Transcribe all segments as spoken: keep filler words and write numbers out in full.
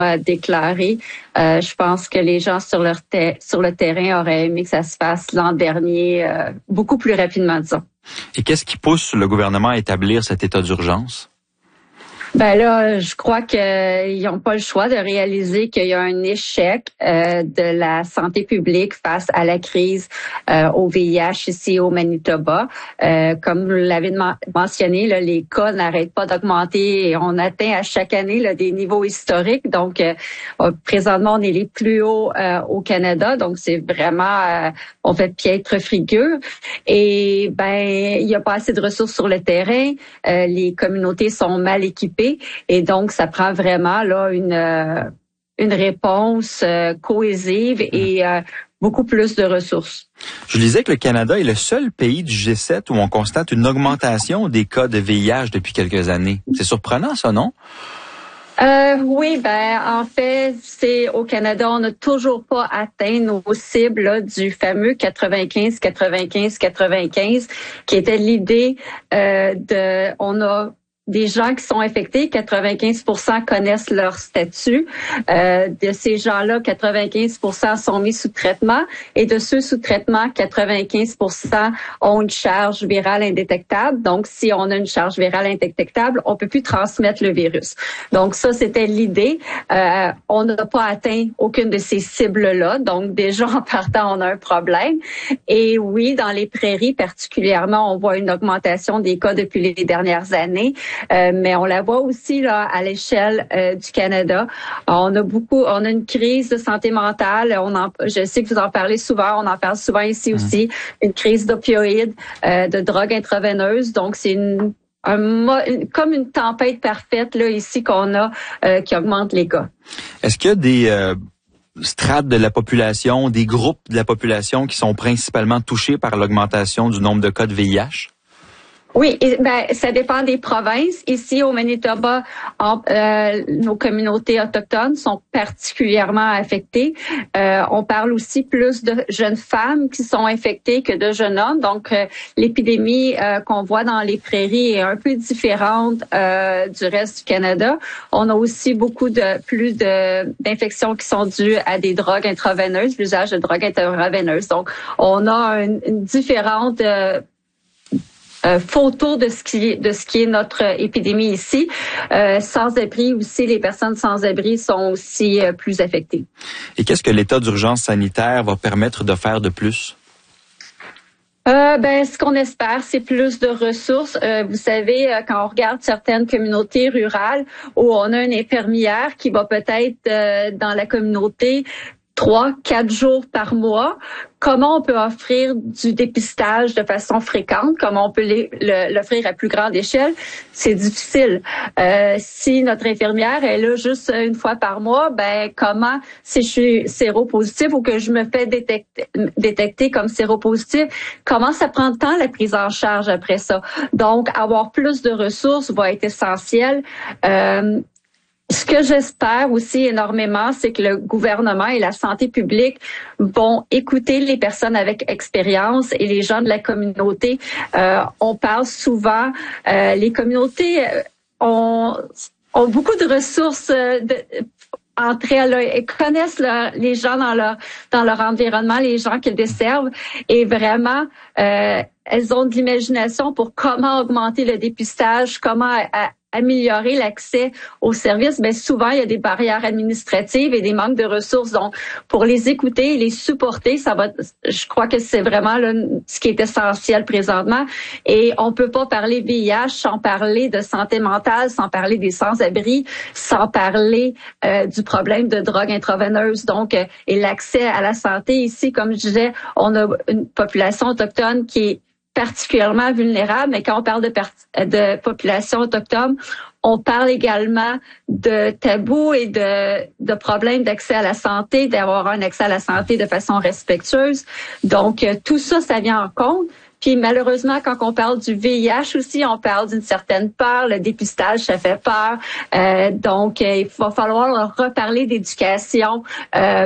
euh, déclaré. Euh, je pense que les gens sur, leur ter- sur le terrain auraient aimé que ça se fasse l'an dernier, euh, beaucoup plus rapidement, disons. Et qu'est-ce qui pousse le gouvernement à établir cet état d'urgence? Ben là, je crois qu'ils n'ont pas le choix de réaliser qu'il y a un échec euh, de la santé publique face à la crise euh, au V I H ici au Manitoba. Euh, comme vous l'avez mentionné, là, les cas n'arrêtent pas d'augmenter et on atteint à chaque année là, des niveaux historiques. Donc, euh, présentement, on est les plus hauts euh, au Canada. Donc, c'est vraiment, euh, on fait piètre figure. Et ben, il n'y a pas assez de ressources sur le terrain. Euh, les communautés sont mal équipées. Et donc, ça prend vraiment là une euh, une réponse euh, cohésive et euh, beaucoup plus de ressources. Je disais que le Canada est le seul pays du G sept où on constate une augmentation des cas de V I H depuis quelques années. C'est surprenant, ça, non? Euh, oui, ben en fait, c'est au Canada, on n'a toujours pas atteint nos cibles là, du fameux quatre-vingt-quinze, quatre-vingt-quinze, quatre-vingt-quinze, qui était l'idée euh, de, on a des gens qui sont infectés, quatre-vingt-quinze pour cent connaissent leur statut. Euh, de ces gens-là, quatre-vingt-quinze pour cent sont mis sous traitement. Et de ceux sous traitement, quatre-vingt-quinze pour cent ont une charge virale indétectable. Donc, si on a une charge virale indétectable, on peut plus transmettre le virus. Donc, ça, c'était l'idée. Euh, on n'a pas atteint aucune de ces cibles-là. Donc, déjà, en partant, on a un problème. Et oui, dans les prairies particulièrement, on voit une augmentation des cas depuis les dernières années. Euh, mais on la voit aussi là à l'échelle euh, du Canada. On a beaucoup, on a une crise de santé mentale. On en, je sais que vous en parlez souvent. On en parle souvent ici mmh. aussi. Une crise d'opioïdes, euh, de drogue intraveineuse. Donc c'est une, un, une, comme une tempête parfaite là ici qu'on a euh, qui augmente les cas. Est-ce qu'il y a des euh, strates de la population, des groupes de la population qui sont principalement touchés par l'augmentation du nombre de cas de V I H? Oui, ben ça dépend des provinces. Ici au Manitoba, en, euh, nos communautés autochtones sont particulièrement affectées. Euh, on parle aussi plus de jeunes femmes qui sont infectées que de jeunes hommes. Donc euh, l'épidémie euh, qu'on voit dans les prairies est un peu différente euh, du reste du Canada. On a aussi beaucoup de plus de d'infections qui sont dues à des drogues intraveineuses, l'usage de drogues intraveineuses. Donc on a une, une différente euh, Euh, photo de ce qui est de ce qui est notre épidémie ici. Euh, sans-abri aussi, les personnes sans-abri sont aussi euh, plus affectées. Et qu'est-ce que l'état d'urgence sanitaire va permettre de faire de plus? Euh, ben, ce qu'on espère, c'est plus de ressources. Euh, vous savez, euh, quand on regarde certaines communautés rurales où on a une infirmière qui va peut-être euh, dans la communauté trois, quatre jours par mois, comment on peut offrir du dépistage de façon fréquente, comment on peut l'offrir à plus grande échelle, c'est difficile. Euh, si notre infirmière est là juste une fois par mois, ben comment, si je suis séropositif ou que je me fais détecter, détecter comme séropositif, comment ça prend de temps la prise en charge après ça? Donc, avoir plus de ressources va être essentiel. Euh, Ce que j'espère aussi énormément, c'est que le gouvernement et la santé publique vont écouter les personnes avec expérience et les gens de la communauté. Euh, on parle souvent, euh, les communautés ont, ont beaucoup de ressources de, entre elles, elles connaissent leur, les gens dans leur dans leur environnement, les gens qu'elles desservent, et vraiment, euh, elles ont de l'imagination pour comment augmenter le dépistage, comment à, améliorer l'accès aux services. Mais souvent, il y a des barrières administratives et des manques de ressources. Donc, pour les écouter et les supporter, ça va. Je crois que c'est vraiment là, ce qui est essentiel présentement. Et on peut pas parler V I H sans parler de santé mentale, sans parler des sans-abri, sans parler euh, du problème de drogue intraveineuse. Donc, euh, et l'accès à la santé ici, comme je disais, on a une population autochtone qui est particulièrement vulnérables, mais quand on parle de, de population autochtone, on parle également de tabous et de, de problèmes d'accès à la santé, d'avoir un accès à la santé de façon respectueuse. Donc, tout ça, ça vient en compte. Puis malheureusement, quand on parle du V I H aussi, on parle d'une certaine peur. Le dépistage, ça fait peur. Euh, donc, il va falloir reparler d'éducation euh,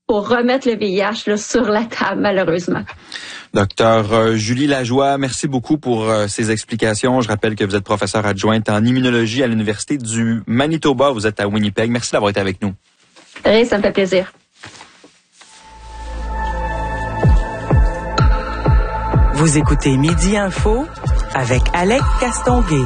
pour remettre le V I H là, sur la table, malheureusement. Docteur euh, Julie Lajoie, merci beaucoup pour euh, ces explications. Je rappelle que vous êtes professeure adjointe en immunologie à l'Université du Manitoba. Vous êtes à Winnipeg. Merci d'avoir été avec nous. Oui, ça me fait plaisir. Vous écoutez Midi Info avec Alec Castonguay.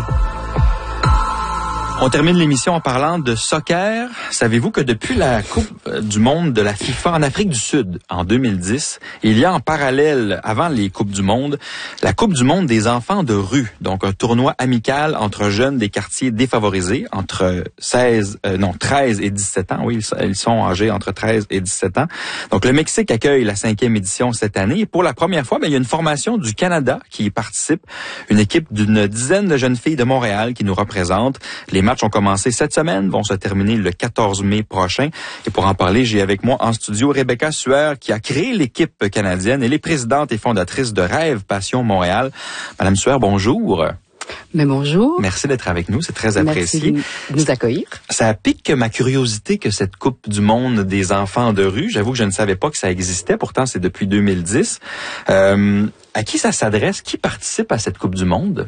On termine l'émission en parlant de soccer. Savez-vous que depuis la Coupe du monde de la FIFA en Afrique du Sud en deux mille dix, il y a en parallèle, avant les Coupes du monde, la Coupe du monde des enfants de rue, donc un tournoi amical entre jeunes des quartiers défavorisés, entre seize, euh, non, treize et dix-sept ans. Oui, ils sont âgés entre treize et dix-sept ans. Donc le Mexique accueille la cinquième édition cette année. Et pour la première fois, ben, il y a une formation du Canada qui y participe, une équipe d'une dizaine de jeunes filles de Montréal qui nous représentent. Les matchs ont commencé cette semaine, vont se terminer le quatorze mai prochain. Et pour en parler, j'ai avec moi en studio Rebecca Sueur, qui a créé l'équipe canadienne. Elle est présidente et fondatrice de Rêve Passion Montréal. Madame Sueur, bonjour. Mais bonjour. Merci d'être avec nous, c'est très apprécié. Merci de nous accueillir. Ça pique ma curiosité que cette Coupe du monde des enfants de rue. J'avoue que je ne savais pas que ça existait, pourtant c'est depuis deux mille dix. Euh, à qui ça s'adresse? Qui participe à cette Coupe du monde?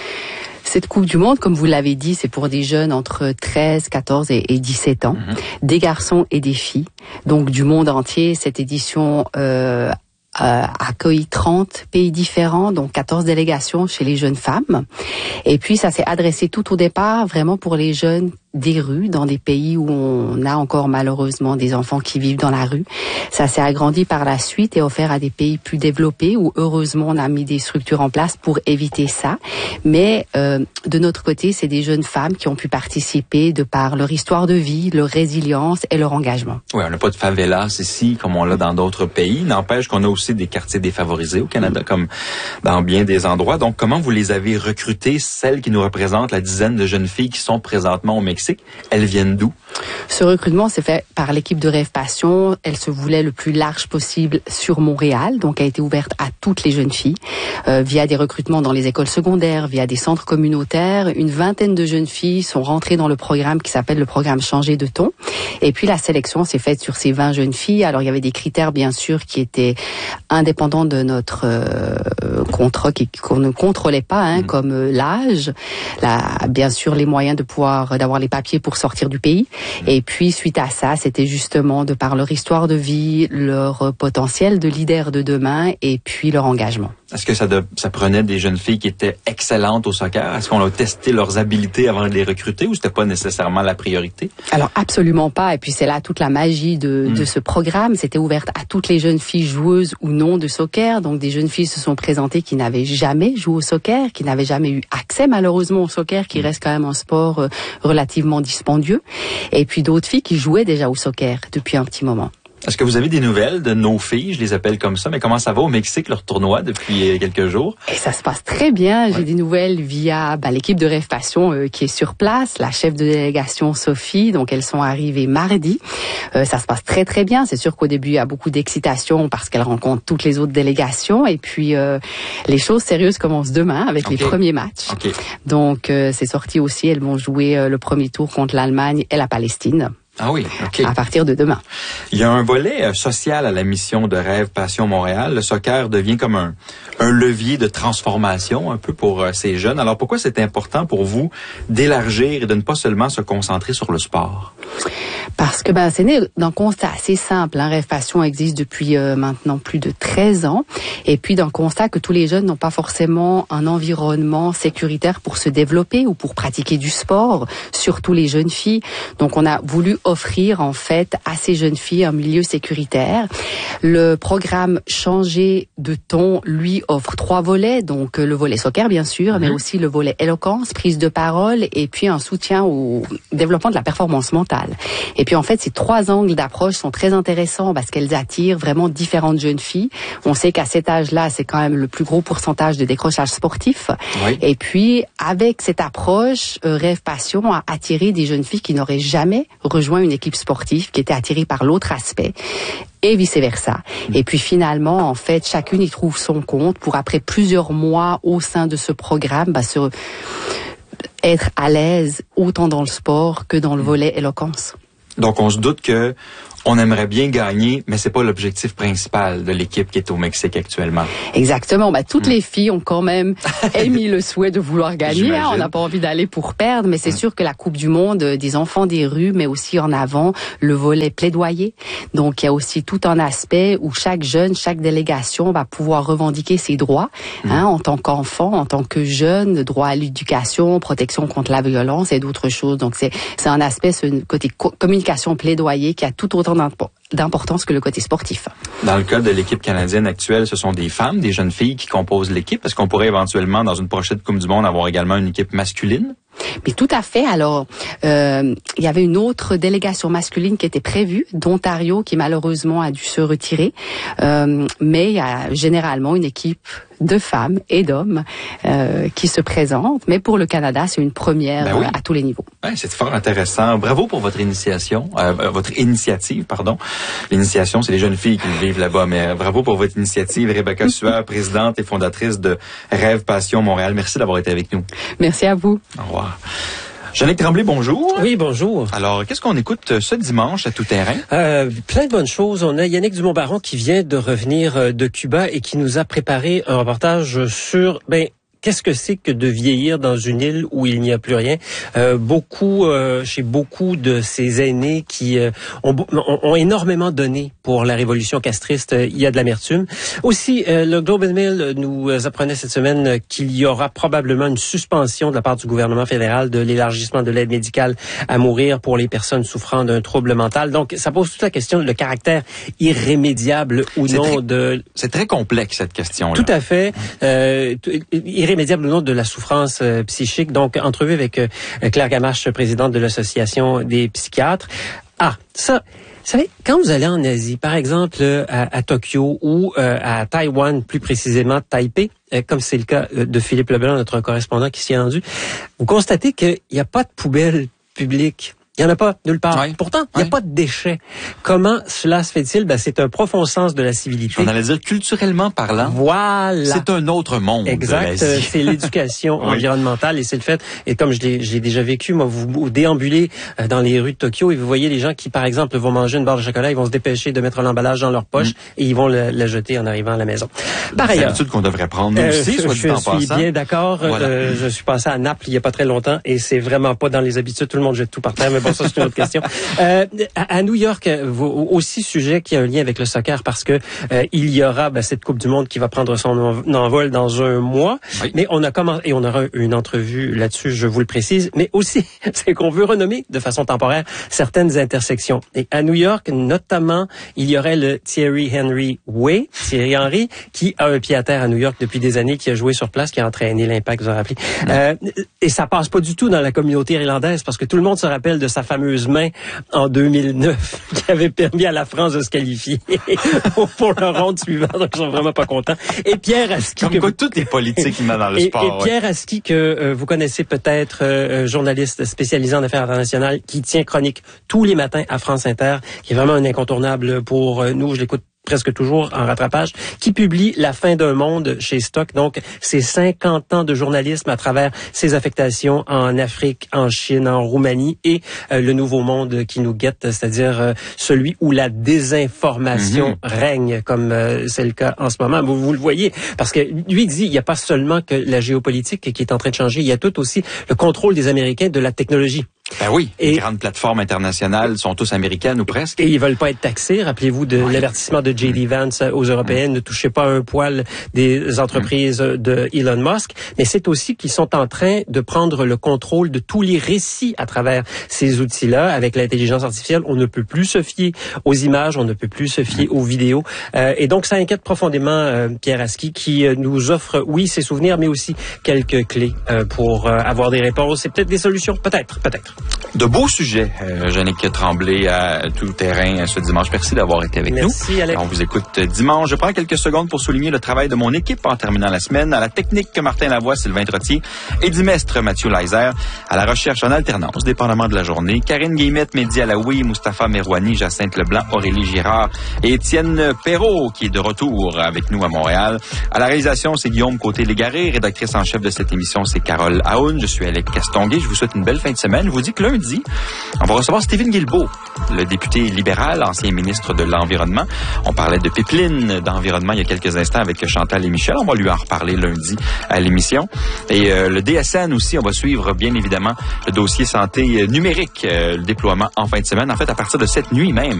Cette Coupe du monde, comme vous l'avez dit, c'est pour des jeunes entre treize, quatorze et dix-sept ans, mmh. des garçons et des filles. Donc du monde entier, cette édition euh, Euh, accueille trente pays différents, donc quatorze délégations chez les jeunes femmes. Et puis ça s'est adressé tout au départ vraiment pour les jeunes des rues, dans des pays où on a encore malheureusement des enfants qui vivent dans la rue. Ça s'est agrandi par la suite et offert à des pays plus développés où heureusement on a mis des structures en place pour éviter ça. Mais euh, de notre côté, c'est des jeunes femmes qui ont pu participer de par leur histoire de vie, leur résilience et leur engagement. Oui, on n'a pas de favelas ici comme on l'a dans d'autres pays. N'empêche qu'on a aussi des quartiers défavorisés au Canada, mmh. comme dans bien des endroits. Donc, comment vous les avez recrutées, celles qui nous représentent, la dizaine de jeunes filles qui sont présentement au Mexique? Elles viennent d'où? Ce recrutement s'est fait par l'équipe de Rêve Passion. Elle se voulait le plus large possible sur Montréal, donc a été ouverte à toutes les jeunes filles, euh, via des recrutements dans les écoles secondaires, via des centres communautaires. Une vingtaine de jeunes filles sont rentrées dans le programme qui s'appelle le programme Changer de ton. Et puis la sélection s'est faite sur ces vingt jeunes filles. Alors il y avait des critères bien sûr qui étaient indépendants de notre euh, contrat, qui, qu'on ne contrôlait pas, hein, mmh. comme euh, l'âge, la, bien sûr les moyens de pouvoir d'avoir les papiers pour sortir du pays. Mmh. Et puis suite à ça, c'était justement de par leur histoire de vie, leur potentiel de leader de demain et puis leur engagement. Est-ce que ça, de, ça prenait des jeunes filles qui étaient excellentes au soccer? Est-ce qu'on a testé leurs habiletés avant de les recruter ou c'était pas nécessairement la priorité? Alors absolument pas. Et puis c'est là toute la magie de, mmh. de ce programme. C'était ouverte à toutes les jeunes filles joueuses ou non de soccer. Donc des jeunes filles se sont présentées qui n'avaient jamais joué au soccer, qui n'avaient jamais eu accès malheureusement au soccer, qui mmh. reste quand même un sport euh, relativement dispendieux. Et puis d'autres filles qui jouaient déjà au soccer depuis un petit moment. Est-ce que vous avez des nouvelles de nos filles? Je les appelle comme ça, mais comment ça va au Mexique, leur tournoi, depuis quelques jours? Et ça se passe très bien. J'ai ouais. des nouvelles via bah, l'équipe de Rêve Passion euh, qui est sur place, la chef de délégation Sophie. Donc, elles sont arrivées mardi. Euh, ça se passe très, très bien. C'est sûr qu'au début, il y a beaucoup d'excitation parce qu'elles rencontrent toutes les autres délégations. Et puis, euh, les choses sérieuses commencent demain avec okay. les premiers matchs. Okay. Donc, euh, c'est sorti aussi. Elles vont jouer euh, le premier tour contre l'Allemagne et la Palestine. Ah oui, OK. À partir de demain. Il y a un volet euh, social à la mission de Rêve Passion Montréal. Le soccer devient comme un, un levier de transformation un peu pour euh, ces jeunes. Alors pourquoi c'est important pour vous d'élargir et de ne pas seulement se concentrer sur le sport? Parce que ben c'est né d'un constat assez simple. Hein. Rêve Passion existe depuis euh, maintenant plus de treize ans. Et puis d'un constat que tous les jeunes n'ont pas forcément un environnement sécuritaire pour se développer ou pour pratiquer du sport, surtout les jeunes filles. Donc on a voulu offrir en fait à ces jeunes filles un milieu sécuritaire. Le programme Changer de ton, lui, offre trois volets. Donc le volet soccer bien sûr, mmh. mais aussi le volet éloquence, prise de parole et puis un soutien au développement de la performance mentale. Et puis en fait, ces trois angles d'approche sont très intéressants parce qu'elles attirent vraiment différentes jeunes filles. On sait qu'à cet âge-là, c'est quand même le plus gros pourcentage de décrochage sportif. Oui. Et puis avec cette approche, euh, Rêve Passion a attiré des jeunes filles qui n'auraient jamais rejoint une équipe sportive, qui étaient attirées par l'autre aspect. Et vice-versa. Mmh. Et puis finalement, en fait, chacune y trouve son compte pour après plusieurs mois au sein de ce programme, bah, se être à l'aise autant dans le sport que dans le volet éloquence. Donc, on se doute que on aimerait bien gagner, mais c'est pas l'objectif principal de l'équipe qui est au Mexique actuellement. Exactement. Ben, toutes mmh. les filles ont quand même émis le souhait de vouloir gagner. Hein. On n'a pas envie d'aller pour perdre, mais c'est mmh. sûr que la Coupe du Monde des enfants des rues, mais aussi en avant le volet plaidoyer. Donc, il y a aussi tout un aspect où chaque jeune, chaque délégation va pouvoir revendiquer ses droits mmh. hein, en tant qu'enfant, en tant que jeune, droit à l'éducation, protection contre la violence et d'autres choses. Donc, c'est, c'est un aspect, ce côté co- communication plaidoyer qui a tout autant d'importance que le côté sportif. Dans le cas de l'équipe canadienne actuelle, ce sont des femmes, des jeunes filles qui composent l'équipe. Est-ce qu'on pourrait éventuellement, dans une prochaine Coupe du Monde, avoir également une équipe masculine? Mais tout à fait. Alors, euh, il y avait une autre délégation masculine qui était prévue, d'Ontario, qui malheureusement a dû se retirer. Euh, mais il y a généralement une équipe de femmes et d'hommes euh, qui se présentent. Mais pour le Canada, c'est une première ben oui. à tous les niveaux. Ouais, c'est fort intéressant. Bravo pour votre initiation, euh, votre initiative, pardon. L'initiation, c'est les jeunes filles qui vivent là-bas. Mais bravo pour votre initiative, Rebecca Sueur, présidente et fondatrice de Rêve Passion Montréal. Merci d'avoir été avec nous. Merci à vous. Au revoir. Jeannick Tremblay, bonjour. Oui, bonjour. Alors, qu'est-ce qu'on écoute ce dimanche à Tout Terrain? Euh, plein de bonnes choses. On a Yannick Dumont-Baron qui vient de revenir de Cuba et qui nous a préparé un reportage sur... ben qu'est-ce que c'est que de vieillir dans une île où il n'y a plus rien? Euh, beaucoup, euh, chez beaucoup de ces aînés qui euh, ont, ont, ont énormément donné pour la révolution castriste, euh, il y a de l'amertume. Aussi, euh, le Globe and Mail nous apprenait cette semaine qu'il y aura probablement une suspension de la part du gouvernement fédéral de l'élargissement de l'aide médicale à mourir pour les personnes souffrant d'un trouble mental. Donc, ça pose toute la question de le caractère irrémédiable ou c'est non très, de... C'est très complexe, cette question-là. Tout à fait. Euh, irrémédiable ou non de la souffrance euh, psychique. Donc, entrevue avec euh, Claire Gamache, présidente de l'Association des psychiatres. Ah, ça... Vous savez, quand vous allez en Asie, par exemple à, à Tokyo ou euh, à Taïwan, plus précisément Taipei, euh, comme c'est le cas de Philippe Leblanc, notre correspondant qui s'y est rendu, vous constatez qu'il n'y a pas de poubelle publique. Il n'y en a pas nulle part. Oui. Pourtant, il n'y a oui. pas de déchets. Comment cela se fait-il? Ben, c'est un profond sens de la civilité. On allait dire culturellement parlant. Voilà. C'est un autre monde. Exact. C'est l'éducation oui. environnementale et c'est le fait. Et comme je l'ai, je l'ai déjà vécu, moi, vous, vous déambulez dans les rues de Tokyo et vous voyez les gens qui, par exemple, vont manger une barre de chocolat, ils vont se dépêcher de mettre l'emballage dans leur poche mm. et ils vont le, la jeter en arrivant à la maison. Par ailleurs. C'est l'habitude qu'on devrait prendre nous euh, aussi, soit dit en passant. Je suis bien d'accord. Voilà. Euh, je suis passé à Naples il n'y a pas très longtemps et c'est vraiment pas dans les habitudes. Tout le monde jette tout par terre, mais bon, ça, c'est une autre question. Euh, à, à New York, aussi sujet qui a un lien avec le soccer parce que euh, il y aura ben, cette Coupe du Monde qui va prendre son envol dans un mois. Oui. Mais on a commencé et on aura une entrevue là-dessus, je vous le précise. Mais aussi, c'est qu'on veut renommer de façon temporaire certaines intersections. Et à New York, notamment, il y aurait le Thierry Henry Way, Thierry Henry, qui a un pied à terre à New York depuis des années, qui a joué sur place, qui a entraîné l'Impact, vous en rappelez. Euh, et ça passe pas du tout dans la communauté irlandaise parce que tout le monde se rappelle de sa fameuse main en deux mille neuf qui avait permis à la France de se qualifier pour, pour le round suivant. Donc, ils sont vraiment pas contents. Et Pierre Aski... Comme quoi, vous... tout est politique dans le et, sport. Et Pierre ouais. Aski, que euh, vous connaissez peut-être, euh, journaliste spécialisé en affaires internationales, qui tient chronique tous les matins à France Inter, qui est vraiment un incontournable pour euh, nous. Je l'écoute presque toujours en rattrapage, qui publie La fin d'un monde chez Stock. Donc, c'est cinquante ans de journalisme à travers ses affectations en Afrique, en Chine, en Roumanie et euh, le nouveau monde qui nous guette, c'est-à-dire euh, celui où la désinformation mm-hmm. règne, comme euh, c'est le cas en ce moment. Vous, vous le voyez, parce que lui dit, il n'y a pas seulement que la géopolitique qui est en train de changer, il y a tout aussi le contrôle des Américains de la technologie. Ben oui, et les grandes plateformes internationales sont tous américaines ou presque. Et ils veulent pas être taxés. Rappelez-vous de oui. l'avertissement de J D Vance aux Européennes, mmh. ne touchez pas un poil des entreprises mmh. de Elon Musk. Mais c'est aussi qu'ils sont en train de prendre le contrôle de tous les récits à travers ces outils-là. Avec l'intelligence artificielle, on ne peut plus se fier aux images, on ne peut plus se fier mmh. aux vidéos. Euh, et donc, ça inquiète profondément euh, Pierre Aski qui euh, nous offre, oui, ses souvenirs, mais aussi quelques clés euh, pour euh, avoir des réponses et peut-être des solutions. Peut-être, peut-être. De beaux sujets, euh, Jeannick Tremblay à Tout Terrain ce dimanche. Merci d'avoir été avec Merci, nous. Alex. On vous écoute dimanche. Je prends quelques secondes pour souligner le travail de mon équipe en terminant la semaine. À la technique, Martin Lavoie, Sylvain Trottier, Eddie Mestre, Mathieu Leiser. À la recherche en alternance, dépendamment de la journée, Karine Guillemette, Mehdi Alaoui, Mustapha Merouani, Jacinthe Leblanc, Aurélie Girard et Étienne Perrault, qui est de retour avec nous à Montréal. À la réalisation, c'est Guillaume Côté-Légaré. Rédactrice en chef de cette émission, c'est Carole Aoun. Je suis Alex Castonguay. Je vous souhaite une belle fin de semaine. Je vous dit que lundi, on va recevoir Stephen Guilbeault, le député libéral, ancien ministre de l'Environnement. On parlait de pipeline d'environnement il y a quelques instants avec Chantal et Michel. On va lui en reparler lundi à l'émission. Et euh, le D S N aussi, on va suivre bien évidemment le dossier santé numérique, euh, le déploiement en fin de semaine. En fait, à partir de cette nuit même,